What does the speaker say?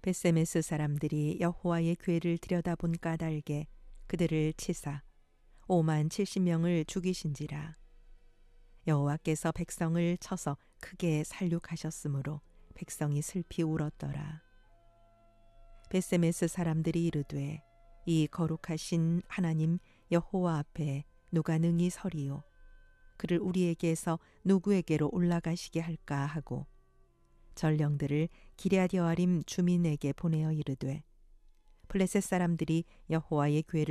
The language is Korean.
벳세메스 사람들이 여호와의 궤를 들여다본 까닭에 그들을 치사 570명을 죽이신지라. 여호와께서 백성을 쳐서 크게 살육하셨으므로 백성이 슬피 울었더라. 벳세메스 사람들이 이르되 이 거룩하신 하나님 여호와 앞에 누가 능히 서리요 그를 우리에게서 누구에게로 올라가시게 할까 하고 전령들을 기럇 여아림 주민에게 보내어 이르되 블레셋 사람들이 여호와의 궤를